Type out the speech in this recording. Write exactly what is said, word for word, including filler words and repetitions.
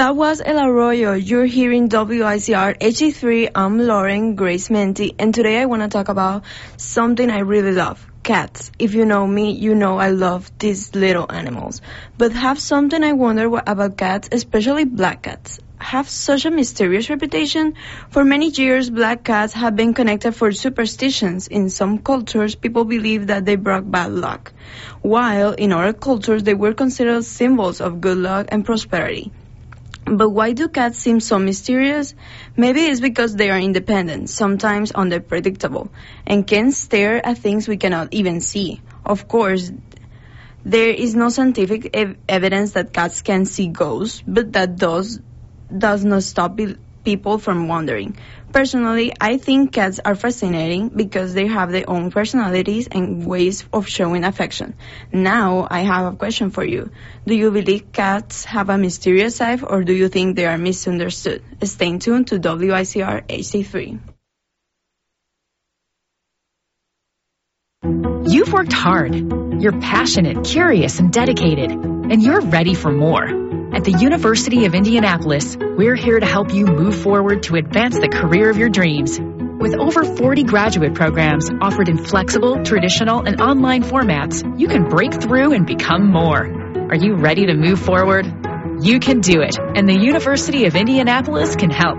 That was El Arroyo. You're hearing W I C R H D three. I'm Lauren Grace Menti, and today I want to talk about something I really love, cats. If you know me, you know I love these little animals. But have something I wonder what about cats, especially black cats. Have such a mysterious reputation. For many years, black cats have been connected for superstitions. In some cultures, people believe that they brought bad luck, while in other cultures, they were considered symbols of good luck and prosperity. But why do cats seem so mysterious? Maybe it's because they are independent, sometimes unpredictable, and can stare at things we cannot even see. Of course, there is no scientific ev- evidence that cats can see ghosts, but that does does not stop be- people from wondering. Personally, I think cats are fascinating because they have their own personalities and ways of showing affection. Now, I have a question for you. Do you believe cats have a mysterious side, or do you think they are misunderstood? Stay tuned to W I C R H D three. You've worked hard. You're passionate, curious, and dedicated, and you're ready for more. At the University of Indianapolis, we're here to help you move forward to advance the career of your dreams. With over forty graduate programs offered in flexible, traditional, and online formats, you can break through and become more. Are you ready to move forward? You can do it, and the University of Indianapolis can help.